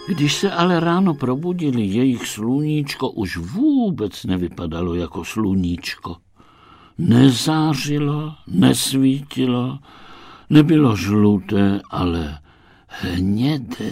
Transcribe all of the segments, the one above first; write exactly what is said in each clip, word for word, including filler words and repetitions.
Když se ale ráno probudili, jejich sluníčko už vůbec nevypadalo jako sluníčko. Nezářilo, nesvítilo, nebylo žluté, ale hnědé.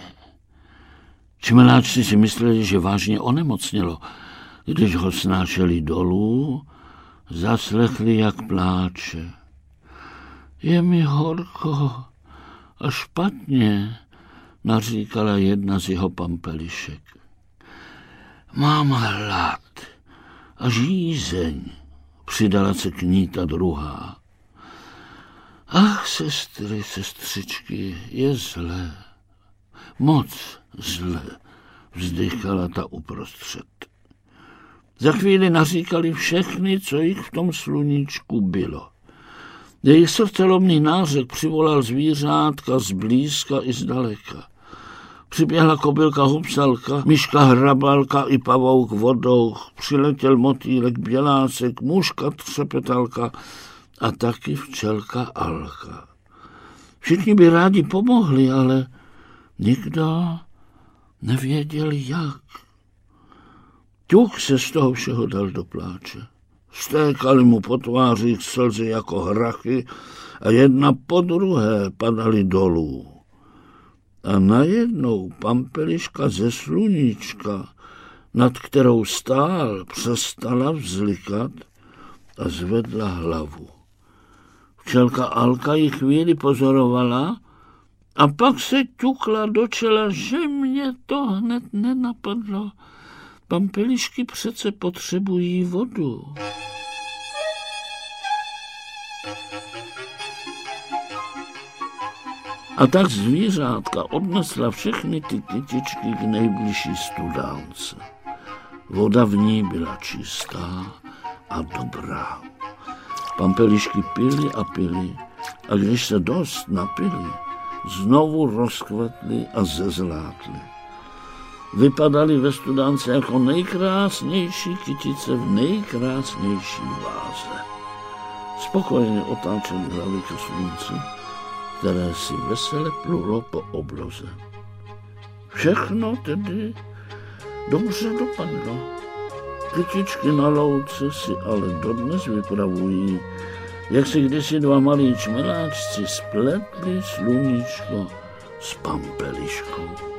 Čmeláčci si mysleli, že vážně onemocnělo. Když ho snášeli dolů, zaslechli, jak pláče. Je mi horko a špatně, naříkala jedna z jeho pampelišek. Mám hlad a žízeň, přidala se k ní ta druhá. Ach, sestry, sestřičky, je zlé, moc zlé, vzdychala ta uprostřed. Za chvíli naříkali všechny, co jich v tom sluníčku bylo. Jejich srdcelomný nářek přivolal zvířátka zblízka i zdaleka. Přiběhla kobylka hupsalka, myška hrabalka i pavouk vodouch, přiletěl motýlek bělásek, muška třepetalka a taky včelka Alka. Všichni by rádi pomohli, ale nikdo nevěděl jak. Ťuk se z toho všeho dal do pláče. Stékaly mu po tvářích slzy jako hrachy a jedna po druhé padaly dolů. A najednou pampeliška ze sluníčka, nad kterou stál, přestala vzlikat a zvedla hlavu. Včelka Alka ji chvíli pozorovala a pak se ťukla do čela, že mě to hned nenapadlo. Pampelišky přece potřebují vodu. A tak zvířátka odnesla všechny ty kytičky k nejbližší studánce. Voda v ní byla čistá a dobrá. Pampelišky pily a pily a když se dost napily, znovu rozkvetly a zezlátly. Vypadaly ve studánce jako nejkrásnější kytice v nejkrásnější váze. Spokojeně otáčely hlavy ke slunci, které si vesele plulo po obloze. Všechno tedy dobře dopadlo. Kytičky na louce si ale dodnes vypravují, jak si kdysi dva malí čmeláčci spletli sluníčko s pampeliškou.